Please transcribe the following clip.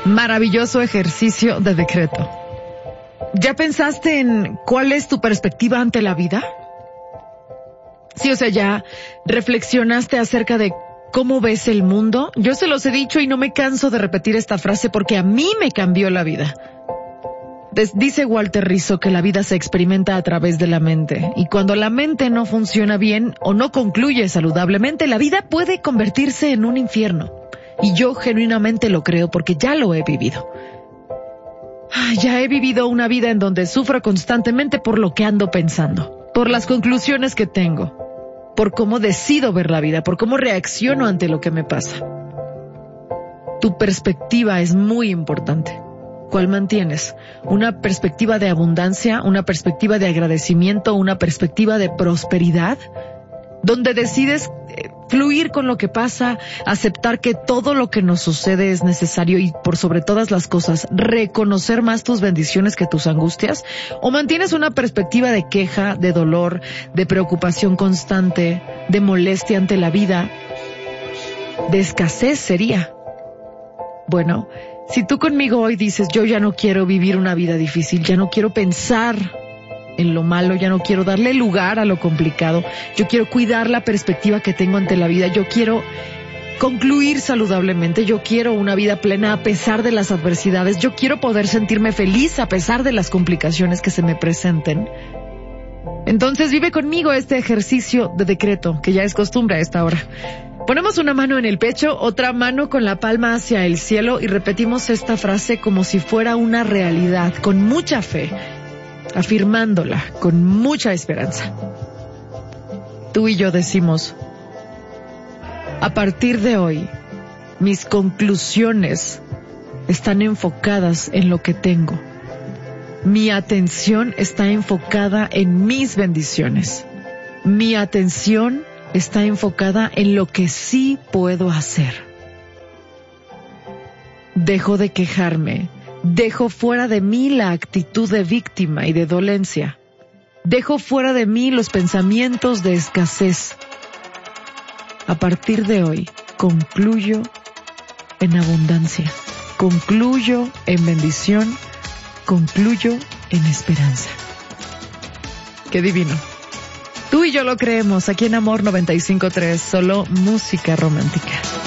Maravilloso ejercicio de decreto. ¿Ya pensaste en cuál es tu perspectiva ante la vida? Sí, o sea, ¿ya reflexionaste acerca de cómo ves el mundo? Yo se los he dicho y no me canso de repetir esta frase porque a mí me cambió la vida. Dice Walter Rizzo que la vida se experimenta a través de la mente, y cuando la mente no funciona bien o no concluye saludablemente, la vida puede convertirse en un infierno. Y yo genuinamente lo creo porque ya lo he vivido. Ya he vivido una vida en donde sufro constantemente por lo que ando pensando, por las conclusiones que tengo, por cómo decido ver la vida, por cómo reacciono ante lo que me pasa. Tu perspectiva es muy importante. ¿Cuál mantienes? ¿Una perspectiva de abundancia, una perspectiva de agradecimiento, una perspectiva de prosperidad? Donde decides fluir con lo que pasa, aceptar que todo lo que nos sucede es necesario y, por sobre todas las cosas, reconocer más tus bendiciones que tus angustias. ¿O mantienes una perspectiva de queja, de dolor, de preocupación constante, de molestia ante la vida, de escasez sería? Bueno, si tú conmigo hoy dices, yo ya no quiero vivir una vida difícil, ya no quiero pensar en lo malo, ya no quiero darle lugar a lo complicado, yo quiero cuidar la perspectiva que tengo ante la vida, yo quiero concluir saludablemente, yo quiero una vida plena a pesar de las adversidades, yo quiero poder sentirme feliz a pesar de las complicaciones que se me presenten. Entonces vive conmigo este ejercicio de decreto, que ya es costumbre a esta hora. Ponemos una mano en el pecho, otra mano con la palma hacia el cielo y repetimos esta frase como si fuera una realidad, con mucha fe, afirmándola con mucha esperanza. Tú y yo decimos, a partir de hoy, mis conclusiones están enfocadas en lo que tengo. Mi atención está enfocada en mis bendiciones. Mi atención está enfocada en lo que sí puedo hacer. Dejo de quejarme. Dejo fuera de mí la actitud de víctima y de dolencia. Dejo fuera de mí los pensamientos de escasez. A partir de hoy, concluyo en abundancia. Concluyo en bendición. Concluyo en esperanza. ¡Qué divino! Tú y yo lo creemos aquí en Amor 95.3, solo música romántica.